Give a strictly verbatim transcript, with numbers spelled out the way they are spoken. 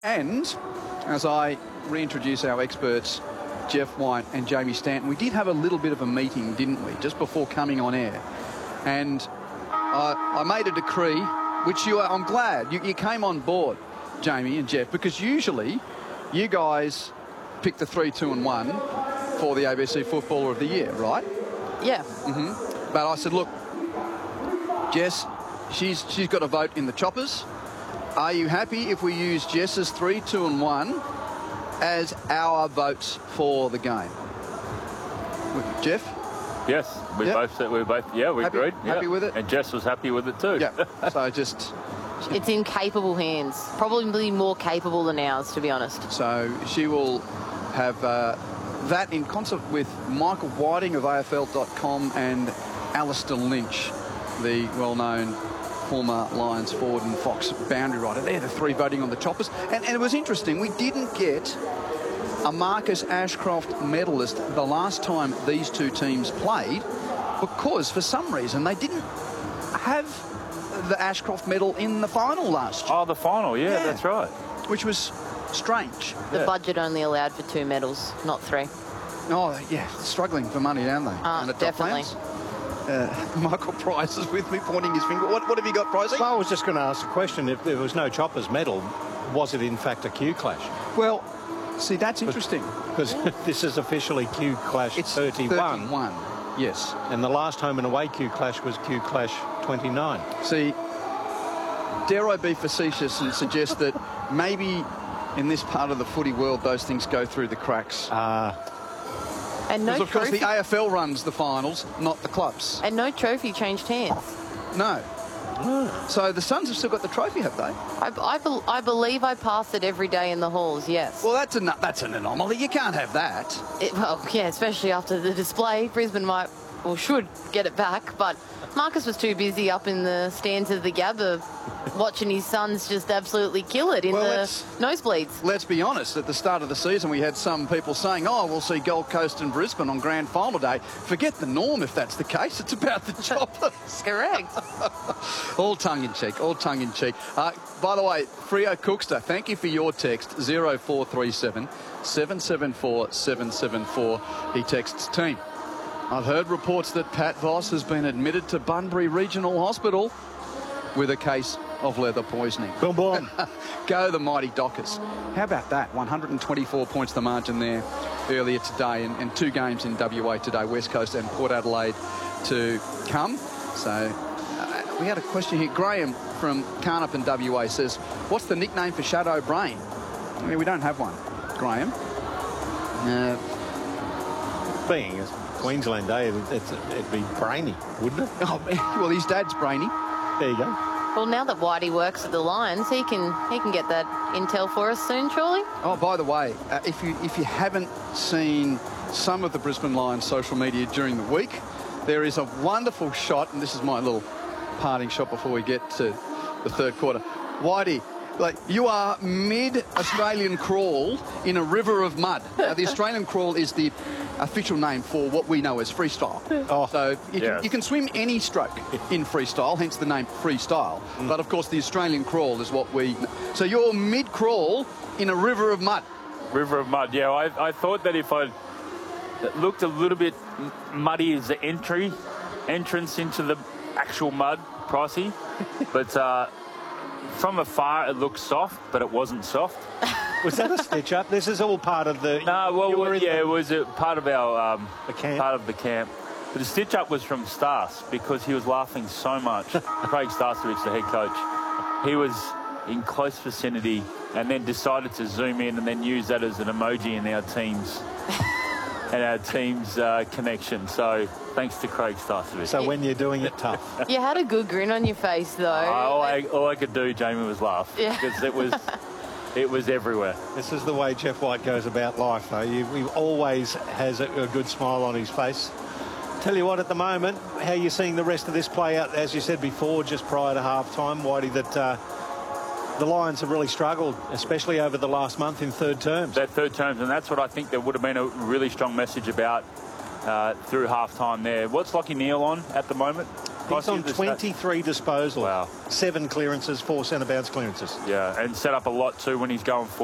And as I reintroduce our experts, Jeff White and Jamie Stanton, we did have a little bit of a meeting, didn't we, just before coming on air. And I, I made a decree, which you are, I'm glad you, you came on board, Jamie and Jeff, because usually you guys pick the three, two and one for the A B C Footballer of the Year, right? Yeah. Mm-hmm. But I said, look, Jess, she's she's got a vote in the choppers. Are you happy if we use Jess's three, two and one as our votes for the game? Jeff? Yes, we yep. both said we both yeah we happy, agreed. Happy yeah. with it? And Jess was happy with it too. Yeah. So just it's in capable hands, probably more capable than ours, to be honest. So she will have uh, that in concert with Michael Whiting of A F L dot com and Alistair Lynch, the well-known former Lions forward and Fox boundary rider. They're the three voting on the choppers. And, and it was interesting, we didn't get a Marcus Ashcroft medalist the last time these two teams played because for some reason they didn't have the Ashcroft medal in the final last year. Oh, the final, yeah, yeah. that's right. Which was strange. The yeah. budget only allowed for two medals, not three. Oh, yeah, struggling for money, aren't they? Uh, and definitely. Uh, Michael Price is with me, pointing his finger. What, what have you got, Pricey? Well, I was just going to ask the question, if there was no Choppers medal, was it in fact a Q Clash? Well, see, that's interesting. Because this is officially Q Clash it's thirty-one. thirty-one, yes. And the last home and away Q Clash was Q Clash twenty-nine. See, dare I be facetious and suggest that maybe in this part of the footy world those things go through the cracks. Uh, and no because, of course, trophy. the A F L runs the finals, not the clubs. And no trophy changed hands. No. So the Suns have still got the trophy, have they? I, I, be, I believe I pass it every day in the halls, yes. Well, that's, a, that's an anomaly. You can't have that. It, well, yeah, especially after the display. Brisbane might, or should, get it back. But Marcus was too busy up in the stands of the Gabba watching his sons just absolutely kill it in well, the let's, nosebleeds. Let's be honest. At the start of the season, we had some people saying, oh, we'll see Gold Coast and Brisbane on grand final day. Forget the norm if that's the case. It's about the choppers. Correct. All tongue-in-cheek, all tongue-in-cheek. Uh, by the way, Freo Cookster, thank you for your text, zero four three seven, seven seven four, seven seven four. He texts, team, I've heard reports that Pat Voss has been admitted to Bunbury Regional Hospital with a case of leather poisoning. Boom, boom. Go the mighty Dockers. How about that? one hundred twenty-four points the margin there earlier today, and, and two games in W A today, West Coast and Port Adelaide to come. So uh, we had a question here. Graham from Carnup in W A says, what's the nickname for Shadow Brain? I mean, we don't have one, Graham. Uh, Being a Queensland Day, it'd, it'd be Brainy, wouldn't it? oh, well, his dad's Brainy. There you go. Well, now that Whitey works at the Lions, he can he can get that intel for us soon, surely. Oh, by the way, uh, if you if you haven't seen some of the Brisbane Lions social media during the week, there is a wonderful shot, and this is my little parting shot before we get to the third quarter. Whitey, like, you are mid-Australian crawl in a river of mud. Now, the Australian crawl is the official name for what we know as freestyle. Oh, so you, yes. can, you can swim any stroke in freestyle, hence the name freestyle. Mm. But, of course, the Australian crawl is what we... So you're mid-crawl in a river of mud. River of mud, yeah. I, I thought that if I looked a little bit muddy as the entry, entrance into the actual mud, pricey. But uh, from afar, it looked soft, but it wasn't soft. Was that a stitch up? This is all part of the... No, well, well yeah, the, it was a part of our... Um, the camp. Part of the camp. But the stitch up was from Stas because he was laughing so much. Craig Starcevich, the head coach, he was in close vicinity and then decided to zoom in and then use that as an emoji in our team's and our team's uh, connection. So thanks to Craig Starcevich. So when you're doing it tough. You had a good grin on your face, though. Uh, all, I, all I could do, Jamie, was laugh yeah. because it was it was everywhere. This is the way Jeff White goes about life, though. He, he always has a, a good smile on his face. Tell you what, at the moment, how are you seeing the rest of this play out? As you said before, just prior to half-time, Whitey, that uh, the Lions have really struggled, especially over the last month in third terms. That third terms, and that's what I think there would have been a really strong message about uh, through half-time there. What's Lachie Neale on at the moment? He's on you the stats? twenty-three disposals. Wow. Seven clearances, four centre bounce clearances. Yeah, and set up a lot too when he's going forward.